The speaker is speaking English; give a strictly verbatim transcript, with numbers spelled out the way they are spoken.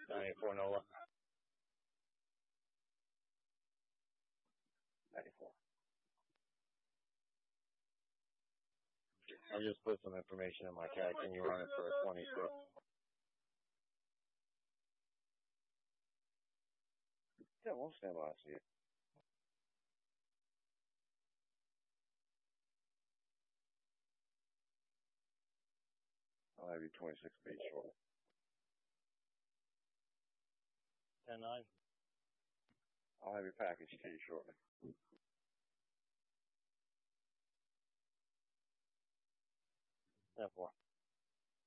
ninety-four Nola. ninety-four. I'll just put some information in my tag. Can you run it for a twenty-six? Yeah, we'll stand by and see it. I'll have you twenty-six feet short. ten nine. I'll have your package to you shortly. ten four.